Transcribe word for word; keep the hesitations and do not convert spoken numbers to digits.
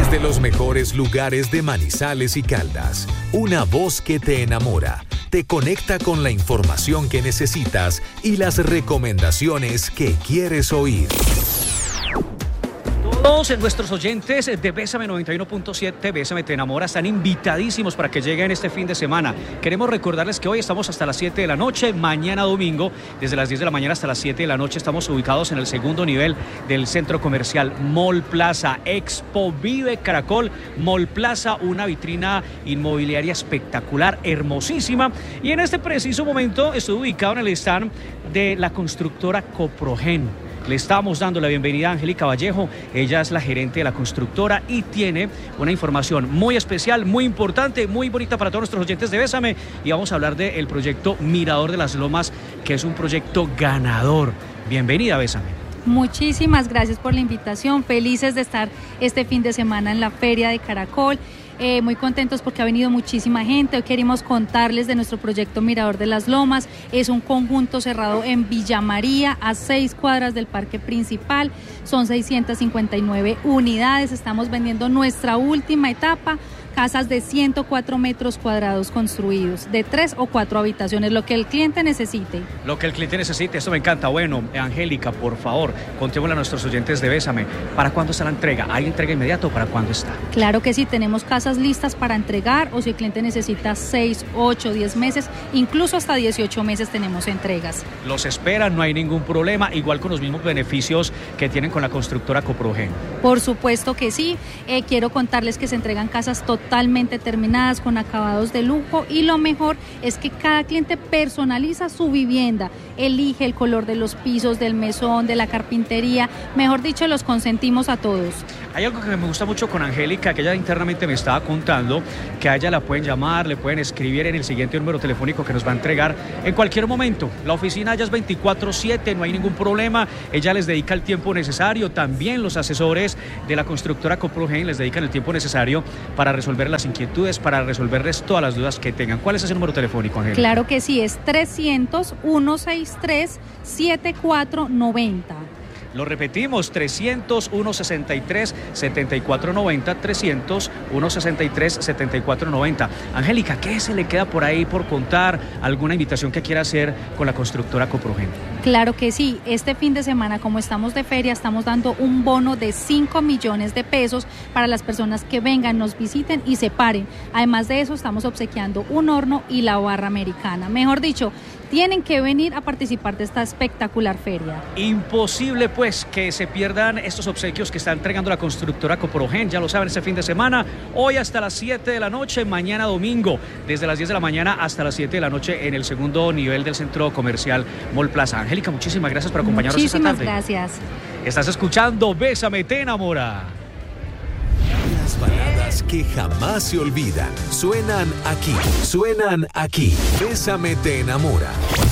Desde los mejores lugares de Manizales y Caldas, una voz que te enamora, te conecta con la información que necesitas y las recomendaciones que quieres oír. Todos nuestros oyentes de Bésame noventa y uno punto siete, Bésame te enamora, están invitadísimos para que lleguen este fin de semana. Queremos recordarles que hoy estamos hasta las siete de la noche, mañana domingo, desde las diez de la mañana hasta las siete de la noche, estamos ubicados en el segundo nivel del centro comercial Mall Plaza. Expo Vive Caracol, Mall Plaza, una vitrina inmobiliaria espectacular, hermosísima. Y en este preciso momento estoy ubicado en el stand de la constructora Coprogen. Le estamos dando la bienvenida a Angélica Vallejo, ella es la gerente de la constructora y tiene una información muy especial, muy importante, muy bonita para todos nuestros oyentes de Bésame, y vamos a hablar del proyecto Mirador de las Lomas, que es un proyecto ganador. Bienvenida a Bésame. Muchísimas gracias por la invitación, felices de estar este fin de semana en la Feria de Caracol. Eh, muy contentos porque ha venido muchísima gente. Hoy queremos contarles de nuestro proyecto Mirador de las Lomas. Es un conjunto cerrado en Villa María, a seis cuadras del parque principal. Son seiscientas cincuenta y nueve unidades. Estamos vendiendo nuestra última etapa. Casas de ciento cuatro metros cuadrados construidos, de tres o cuatro habitaciones, lo que el cliente necesite. Lo que el cliente necesite, esto me encanta. Bueno, Angélica, por favor, contémosle a nuestros oyentes de Bésame, ¿para cuándo está la entrega? ¿Hay entrega inmediata o para cuándo está? Claro que sí, tenemos casas listas para entregar, o si el cliente necesita seis, ocho, diez meses, incluso hasta dieciocho meses tenemos entregas. Los esperan, no hay ningún problema, igual con los mismos beneficios que tienen con la constructora Coprogen. Por supuesto que sí, eh, quiero contarles que se entregan casas totalmente totalmente terminadas con acabados de lujo, y lo mejor es que cada cliente personaliza su vivienda, elige el color de los pisos, del mesón, de la carpintería, mejor dicho, los consentimos a todos. Hay algo que me gusta mucho con Angélica, que ella internamente me estaba contando, que a ella la pueden llamar, le pueden escribir en el siguiente número telefónico que nos va a entregar en cualquier momento. La oficina ya es veinticuatro siete, no hay ningún problema, ella les dedica el tiempo necesario, también los asesores de la constructora Coprogen les dedican el tiempo necesario para resolver las inquietudes, para resolverles todas las dudas que tengan. ¿Cuál es ese número telefónico, Angélica? Claro que sí, es trescientos, ciento sesenta y tres, setenta y cuatro noventa. Lo repetimos, trescientos, ciento sesenta y tres, setenta y cuatro noventa, trescientos, ciento sesenta y tres, setenta y cuatro noventa. Angélica, ¿qué se le queda por ahí por contar? ¿Alguna invitación que quiera hacer con la constructora Coprogen? Claro que sí, este fin de semana, como estamos de feria, estamos dando un bono de cinco millones de pesos para las personas que vengan, nos visiten y se paren. Además de eso, estamos obsequiando un horno y la barra americana. Mejor dicho, tienen que venir a participar de esta espectacular feria. Imposible pues que se pierdan estos obsequios que está entregando la constructora Coprogen, ya lo saben, este fin de semana, hoy hasta las siete de la noche, mañana domingo, desde las diez de la mañana hasta las siete de la noche en el segundo nivel del centro comercial Mall Plaza. Angélica, muchísimas gracias por acompañarnos esta tarde. Muchísimas gracias. Estás escuchando Bésame te enamora. Las baladas que jamás se olvidan suenan aquí, suenan aquí. Bésame te enamora.